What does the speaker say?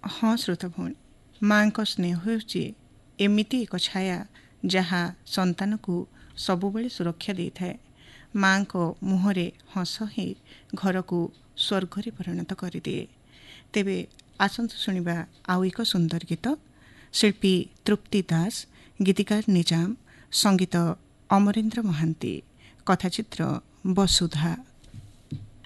ହଁ ଶ୍ରୋତ ଭଉଣୀ, ମା'ଙ୍କ ସ୍ନେହ ହେଉଛି ଏମିତି ଏକ ଛାୟା ଯାହା ସନ୍ତାନକୁ ସବୁବେଳେ ସୁରକ୍ଷା ଦେଇଥାଏ। ମା'ଙ୍କ ମୁହଁରେ ହସ ହିଁ ଘରକୁ ସ୍ୱର୍ଗରେ ପରିଣତ କରିଦିଏ। ତେବେ ଆସନ୍ତୁ ଶୁଣିବା ଆଉ ଏକ ସୁନ୍ଦର ଗୀତ। ଶିଳ୍ପୀ ତୃପ୍ତି ଦାସ, ଗୀତିକାର ନିଜାମ, ସଙ୍ଗୀତ ଅମରେନ୍ଦ୍ର ମହାନ୍ତି, କଥାଚିତ୍ର ବସୁଧା।